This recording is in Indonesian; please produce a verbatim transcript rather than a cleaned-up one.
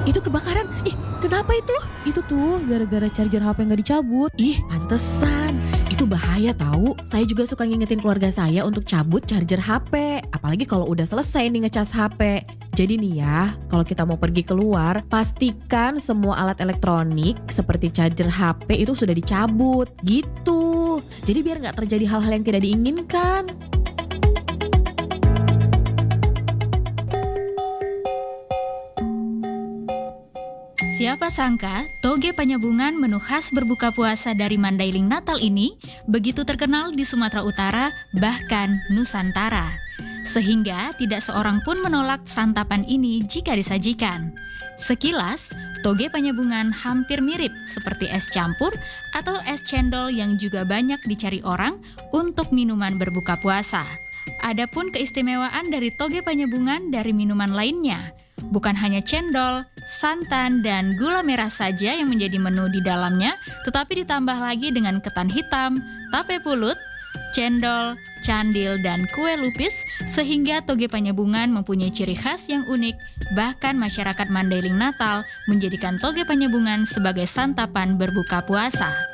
itu kebakaran. Ih, kenapa itu? Itu tuh gara-gara charger H P nggak dicabut. Ih, pantesan. Itu bahaya tahu. Saya juga suka ngingetin keluarga saya untuk cabut charger H P. Apalagi kalau udah selesai nih ngecas H P. Jadi nih ya, kalau kita mau pergi keluar, pastikan semua alat elektronik seperti charger H P itu sudah dicabut. Gitu. Jadi biar nggak terjadi hal-hal yang tidak diinginkan. Siapa sangka, toge penyambungan menu khas berbuka puasa dari Mandailing Natal ini begitu terkenal di Sumatera Utara, bahkan Nusantara. Sehingga tidak seorang pun menolak santapan ini jika disajikan. Sekilas, toge penyambungan hampir mirip seperti es campur atau es cendol yang juga banyak dicari orang untuk minuman berbuka puasa. Adapun keistimewaan dari toge penyambungan dari minuman lainnya, bukan hanya cendol, santan, dan gula merah saja yang menjadi menu di dalamnya, tetapi ditambah lagi dengan ketan hitam, tape pulut, cendol, candil, dan kue lupis, sehingga toge penyambungan mempunyai ciri khas yang unik. Bahkan masyarakat Mandailing Natal menjadikan toge penyambungan sebagai santapan berbuka puasa.